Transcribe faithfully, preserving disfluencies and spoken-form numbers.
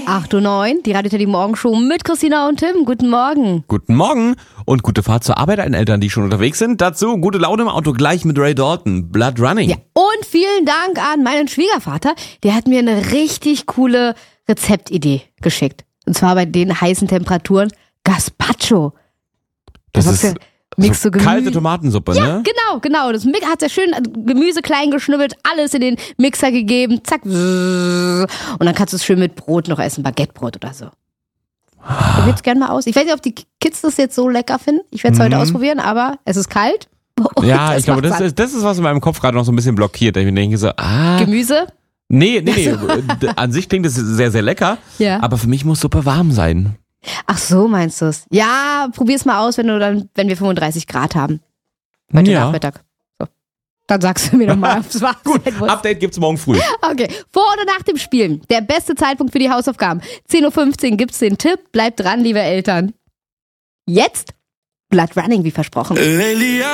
acht Uhr neun, die Radio Teddy Morgenshow mit Christina und Tim. Guten Morgen. Guten Morgen und gute Fahrt zur Arbeit an Eltern, die schon unterwegs sind. Dazu gute Laune im Auto gleich mit Ray Dalton, Blood Running. Ja, und vielen Dank an meinen Schwiegervater. Der hat mir eine richtig coole Rezeptidee geschickt. Und zwar bei den heißen Temperaturen Gazpacho. Das, das ist Mix so so kalte Tomatensuppe, ja, ne? genau, genau. Das Mix hat sehr schön Gemüse klein geschnibbelt, alles in den Mixer gegeben, zack. Und dann kannst du es schön mit Brot noch essen, Baguettebrot oder so. Probiert's gerne mal aus. Ich weiß nicht, ob die Kids das jetzt so lecker finden. Ich werde es heute Mhm. ausprobieren, aber es ist kalt. Und Ja, es ich glaube, macht das satt. ist, das ist, was in meinem Kopf gerade noch so ein bisschen blockiert. Ich mir denke so, ah. Gemüse? Nee, nee, nee. D- An sich klingt das sehr, sehr lecker. Ja. Aber für mich muss Suppe warm sein. Ach so, meinst du es? Ja, probier's mal aus, wenn du dann, wenn wir fünfunddreißig Grad haben. Heute Ja. Nachmittag. So. Dann sagst du mir nochmal, ob es warm sein muss. Update gibt's morgen früh. Okay, vor oder nach dem Spielen. Der beste Zeitpunkt für die Hausaufgaben. zehn Uhr fünfzehn gibt's den Tipp. Bleibt dran, liebe Eltern. Jetzt Blood Running, wie versprochen.